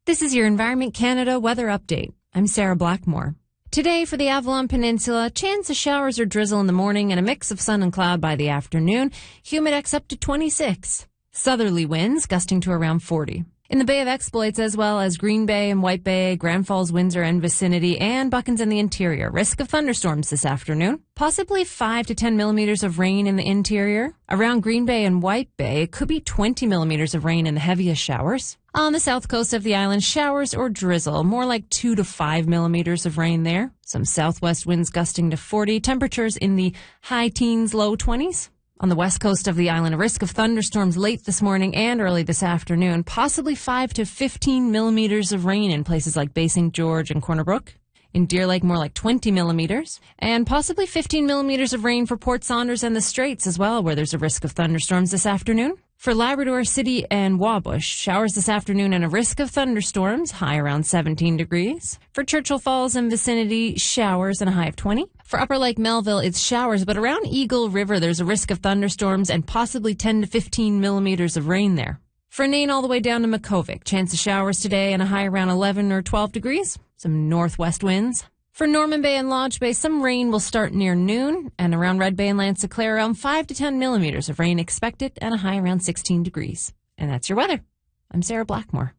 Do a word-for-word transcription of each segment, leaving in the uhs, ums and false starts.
This is your Environment Canada weather update. I'm Sarah Blackmore. Today for the Avalon Peninsula, chance of showers or drizzle in the morning and a mix of sun and cloud by the afternoon. Humidex up to twenty-six. Southerly winds gusting to around forty. In the Bay of Exploits, as well as Green Bay and White Bay, Grand Falls, Windsor and vicinity, and Buckens and the interior. Risk of thunderstorms this afternoon. Possibly five to ten millimeters of rain in the interior. Around Green Bay and White Bay, it could be twenty millimeters of rain in the heaviest showers. On the south coast of the island, showers or drizzle, more like two to five millimeters of rain there. Some southwest winds gusting to forty. Temperatures in the high teens, low twenties. On the west coast of the island, a risk of thunderstorms late this morning and early this afternoon, possibly five to fifteen millimeters of rain in places like Bay Saint George and Corner Brook. In Deer Lake, more like twenty millimeters, and possibly fifteen millimeters of rain for Port Saunders and the Straits as well, where there's a risk of thunderstorms this afternoon. For Labrador City and Wabush, showers this afternoon and a risk of thunderstorms, high around seventeen degrees. For Churchill Falls and vicinity, showers and a high of twenty. For Upper Lake Melville, it's showers, but around Eagle River, there's a risk of thunderstorms and possibly ten to fifteen millimeters of rain there. For Nain all the way down to Makkovik, chance of showers today and a high around eleven or twelve degrees. Some northwest winds. For Norman Bay and Lodge Bay, some rain will start near noon, and around Red Bay and Lanse-Claire, around five to ten millimeters of rain expected and a high around sixteen degrees. And that's your weather. I'm Sarah Blackmore.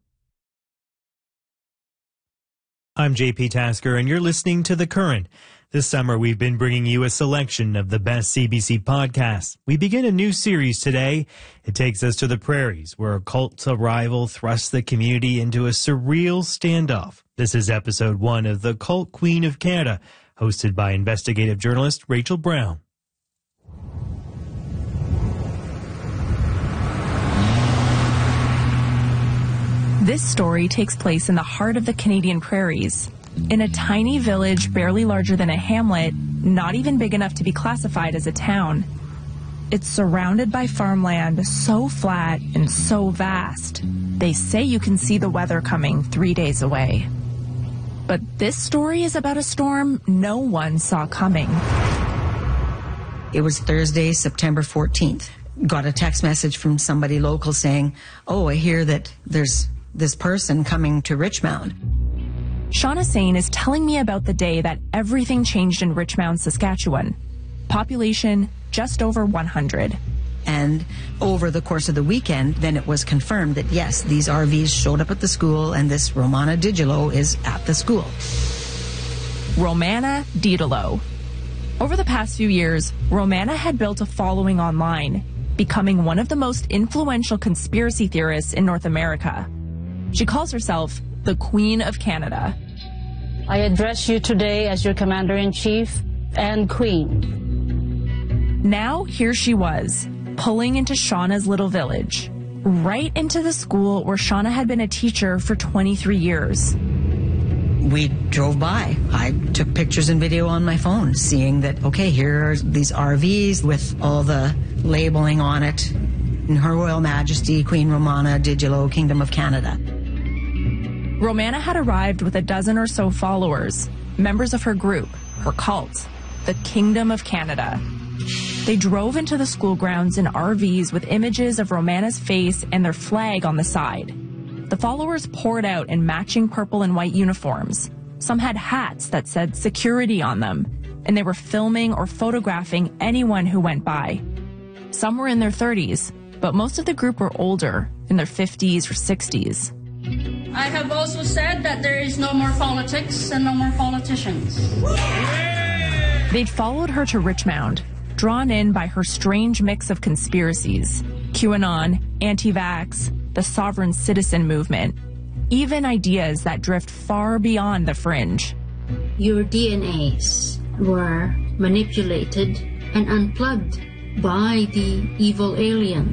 I'm J P Tasker, and you're listening to The Current. This summer, we've been bringing you a selection of the best C B C podcasts. We begin a new series today. It takes us to the prairies, where a cult rival thrusts the community into a surreal standoff. This is episode one of The Cult Queen of Canada, hosted by investigative journalist Rachel Brown. This story takes place in the heart of the Canadian prairies. In a tiny village barely larger than a hamlet, not even big enough to be classified as a town. It's surrounded by farmland so flat and so vast, they say you can see the weather coming three days away. But this story is about a storm no one saw coming. It was Thursday, September fourteenth. Got a text message from somebody local saying, oh, I hear that there's this person coming to Richmond. Shauna Sane is telling me about the day that everything changed in Richmond, Saskatchewan. Population just over one hundred. And over the course of the weekend, then it was confirmed that, yes, these R Vs showed up at the school and this Romana Digilo is at the school. Romana Digilo. Over the past few years, Romana had built a following online, becoming one of the most influential conspiracy theorists in North America. She calls herself the Queen of Canada. I address you today as your Commander-in-Chief and Queen. Now, here she was, pulling into Shauna's little village, right into the school where Shauna had been a teacher for twenty-three years. We drove by. I took pictures and video on my phone, seeing that, okay, here are these R Vs with all the labeling on it. In Her Royal Majesty, Queen Romana Digilo, Kingdom of Canada. Romana had arrived with a dozen or so followers, members of her group, her cult, the Kingdom of Canada. They drove into the school grounds in R Vs with images of Romana's face and their flag on the side. The followers poured out in matching purple and white uniforms. Some had hats that said security on them, and they were filming or photographing anyone who went by. Some were in their thirties, but most of the group were older, in their fifties or sixties. I have also said that there is no more politics and no more politicians. They'd followed her to Richmond, drawn in by her strange mix of conspiracies. QAnon, anti-vax, the sovereign citizen movement, even ideas that drift far beyond the fringe. Your D N As were manipulated and unplugged by the evil aliens.